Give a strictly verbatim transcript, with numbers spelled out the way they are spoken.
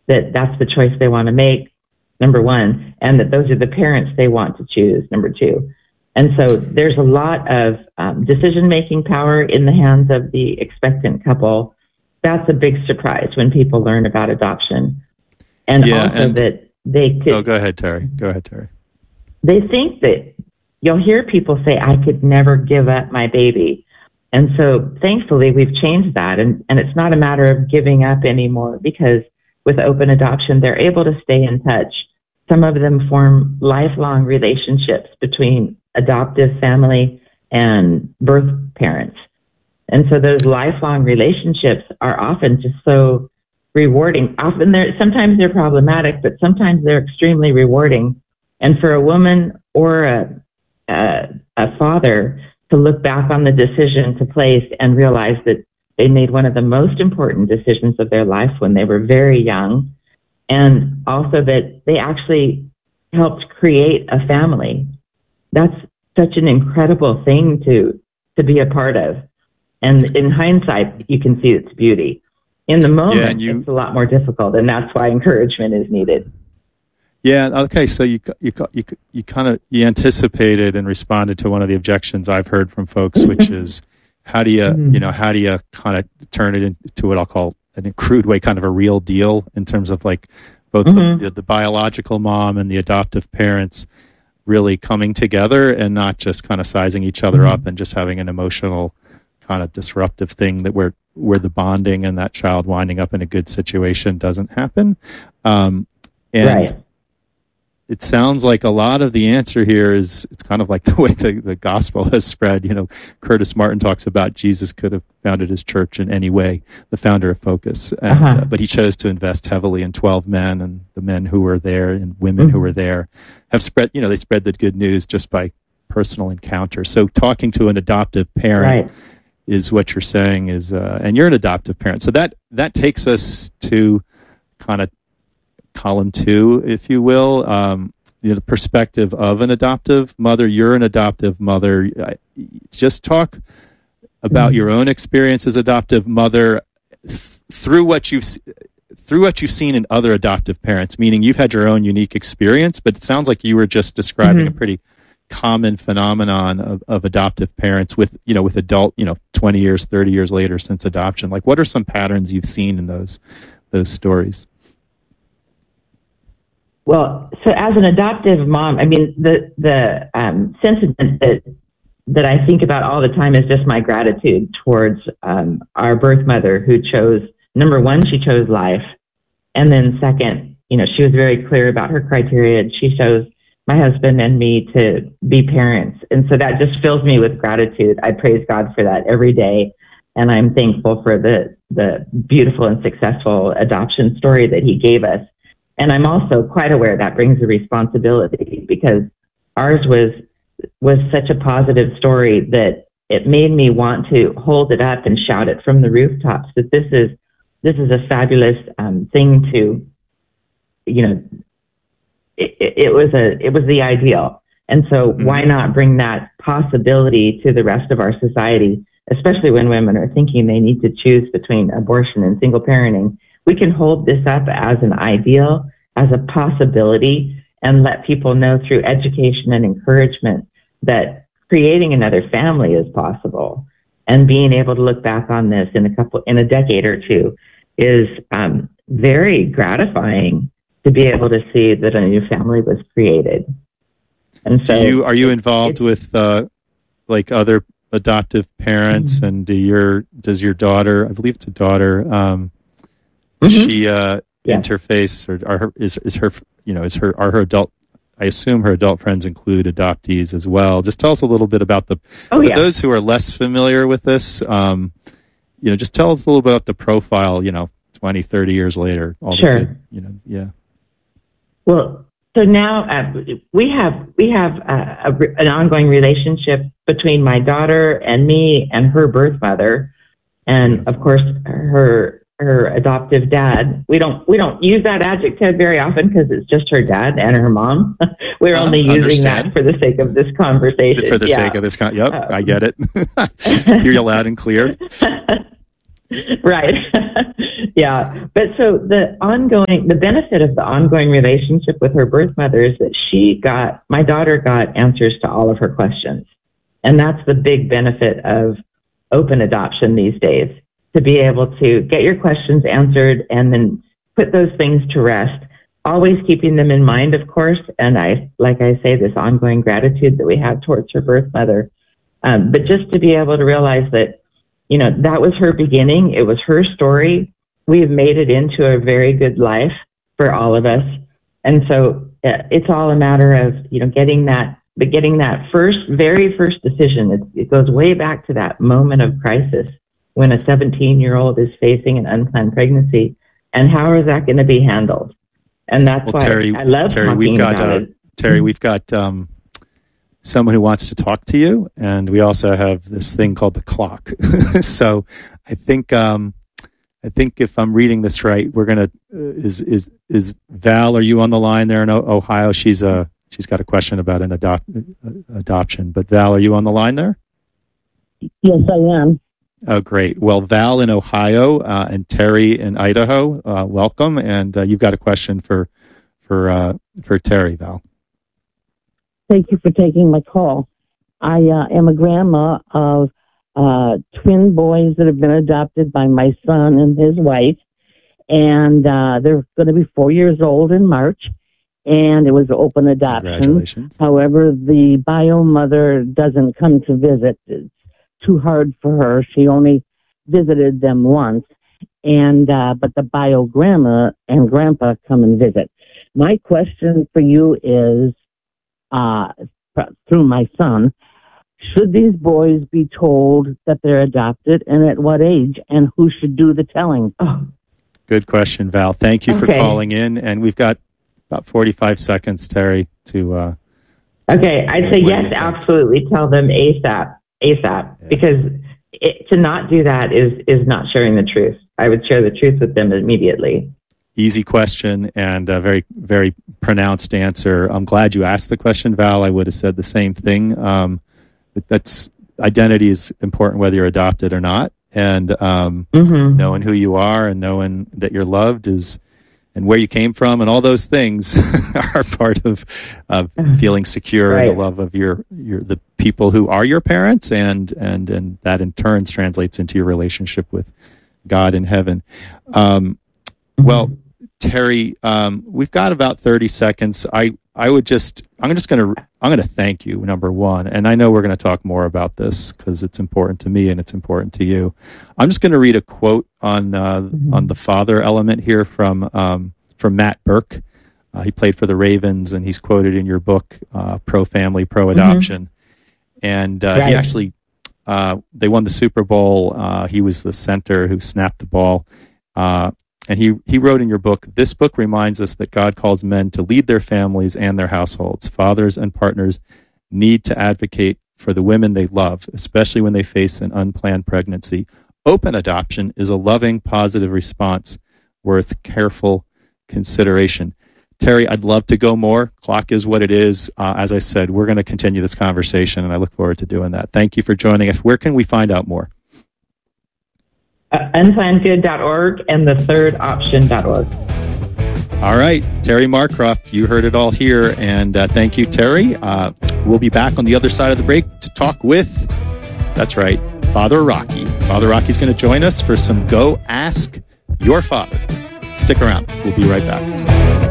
that that's the choice they want to make, number one, and that those are the parents they want to choose, number two. And so there's a lot of um, decision-making power in the hands of the expectant couple. That's a big surprise when people learn about adoption. And yeah, also and, that they could... Oh, go ahead, Terry. Go ahead, Terry. They think that you'll hear people say, I could never give up my baby. And so thankfully we've changed that. And, and it's not a matter of giving up anymore, because with open adoption, they're able to stay in touch. Some of them form lifelong relationships between adoptive family and birth parents. And so those lifelong relationships are often just so rewarding. Often they're, sometimes they're problematic, but sometimes they're extremely rewarding. And for a woman or a, a, a father to look back on the decision to place and realize that they made one of the most important decisions of their life when they were very young, and also that they actually helped create a family. That's such an incredible thing to, to be a part of. And in hindsight, you can see its beauty. In the moment, yeah, you, it's a lot more difficult, and that's why encouragement is needed. Yeah. Okay. So you you you you kind of you anticipated and responded to one of the objections I've heard from folks, which is how do you mm-hmm. you know how do you kind of turn it into what I'll call in a crude way, kind of a real deal in terms of like both mm-hmm. the, the biological mom and the adoptive parents really coming together and not just kind of sizing each other mm-hmm. up and just having an emotional kind of disruptive thing that where where the bonding and that child winding up in a good situation doesn't happen. Um, and right. It sounds like a lot of the answer here is it's kind of like the way the, the gospel has spread. You know, Curtis Martin talks about Jesus could have founded his church in any way, the founder of Focus, and, uh-huh. uh, but he chose to invest heavily in twelve men, and the men who were there and women mm-hmm. who were there have spread, you know, they spread the good news just by personal encounter. So talking to an adoptive parent right. is what you're saying is, uh, and you're an adoptive parent. So that, that takes us to kind of column two, if you will, um, you know, the perspective of an adoptive mother. You're an adoptive mother. Just talk about mm-hmm. your own experience as adoptive mother th- through what you've through what you've seen in other adoptive parents. Meaning, you've had your own unique experience, but it sounds like you were just describing mm-hmm. a pretty common phenomenon of, of adoptive parents with you know with adult you know twenty years, thirty years later since adoption. Like, what are some patterns you've seen in those those stories? Well, so as an adoptive mom, I mean, the the um, sentiment that that I think about all the time is just my gratitude towards um, our birth mother, who chose, number one, she chose life, and then second, you know, she was very clear about her criteria. She chose my husband and me to be parents, and so that just fills me with gratitude. I praise God for that every day, and I'm thankful for the the beautiful and successful adoption story that He gave us. And I'm also quite aware that brings a responsibility, because ours was was such a positive story that it made me want to hold it up and shout it from the rooftops that this is this is a fabulous um, thing to, you know, it, it was a it was the ideal. And so mm-hmm. why not bring that possibility to the rest of our society, especially when women are thinking they need to choose between abortion and single parenting. We can hold this up as an ideal, as a possibility, and let people know through education and encouragement that creating another family is possible. And being able to look back on this in a couple, in a decade or two, is um, very gratifying to be able to see that a new family was created. And so, do you are you involved with uh, like other adoptive parents, mm-hmm. and do your does your daughter? I believe it's a daughter. Um, Does mm-hmm. she uh, yeah. interface, or are her, is is her you know is her are her adult? I assume her adult friends include adoptees as well. Just tell us a little bit about the oh, for yeah. those who are less familiar with this. Um, you know, just tell us a little bit about the profile. You know, twenty, thirty years later. All sure. the good, you know, yeah. Well, so now uh, we have we have uh, a, an ongoing relationship between my daughter and me and her birth mother, and yeah. of course her. her adoptive dad. We don't we don't use that adjective very often because it's just her dad and her mom. We're uh, only using understand. that for the sake of this conversation. For the yeah. sake of this con- yep, um, I get it. Hear you loud and clear. Right. Yeah. But so the ongoing, the benefit of the ongoing relationship with her birth mother is that she got, my daughter got answers to all of her questions. And that's the big benefit of open adoption these days, to be able to get your questions answered and then put those things to rest, always keeping them in mind, of course. And I, like I say, this ongoing gratitude that we have towards her birth mother. Um, but just to be able to realize that, you know, that was her beginning. It was her story. We've made it into a very good life for all of us. And so uh, it's all a matter of, you know, getting that, but getting that first, very first decision. It, it goes way back to that moment of crisis when a seventeen-year-old is facing an unplanned pregnancy. And how is that going to be handled? And that's well, why Terry, I love Terry, talking we've got, about uh, it. Terry, we've got um, someone who wants to talk to you, and we also have this thing called the clock. So I think um, I think if I'm reading this right, we're gonna uh, is is is Val? Are you on the line there in o- Ohio? She's a she's got a question about an adopt uh, adoption. But Val, are you on the line there? Yes, I am. Oh, great. Well, Val in Ohio uh, and Terry in Idaho, uh, welcome. And uh, you've got a question for for uh, for Terry, Val. Thank you for taking my call. I uh, am a grandma of uh, twin boys that have been adopted by my son and his wife, and uh, they're going to be four years old in March. And it was open adoption. Congratulations. However, the bio mother doesn't come to visit. It's too hard for her. She only visited them once, and uh, but the bio grandma and grandpa come and visit. My question for you is, uh, through my son, should these boys be told that they're adopted, and at what age, and who should do the telling? Oh, Good question, Val. Thank you for Okay. calling in. And we've got about forty-five seconds, Terry, to. Uh, okay. I'd say What do you yes, think? absolutely. Tell them ASAP, ASAP, Yeah. because it, to not do that is is not sharing the truth. I would share the truth with them immediately. Easy question and a very, very pronounced answer. I'm glad you asked the question, Val. I would have said the same thing. Um, but that's identity is important whether you're adopted or not. And um, Mm-hmm. knowing who you are and knowing that you're loved is, and where you came from and all those things are part of, of feeling secure in the Right. love of your, your, the people who are your parents. And, and, and that in turn translates into your relationship with God in heaven. Um, well, Terry, um, we've got about thirty seconds. I, I would just, I'm just going to, I'm going to thank you, number one. And I know we're going to talk more about this because it's important to me and it's important to you. I'm just going to read a quote on, uh, Mhm. on the father element here from, um, from Matt Burke. Uh, he played for the Ravens and he's quoted in your book, uh, Pro Family, Pro Adoption. And, uh, Right. he actually, uh, they won the Super Bowl. Uh, he was the center who snapped the ball. Uh, And he, he wrote in your book, this book reminds us that God calls men to lead their families and their households. Fathers and partners need to advocate for the women they love, especially when they face an unplanned pregnancy. Open adoption is a loving, positive response worth careful consideration. Terry, I'd love to go more. Clock is what it is. Uh, as I said, we're going to continue this conversation, and I look forward to doing that. Thank you for joining us. Where can we find out more? Uh, unplannedgood dot org and the third option dot org. All right, Terry Marcroft, you heard it all here. And uh, thank you, Terry. Uh, we'll be back on the other side of the break to talk with, that's right, Father Rocky. Father Rocky's going to join us for some Go Ask Your Father. Stick around. We'll be right back.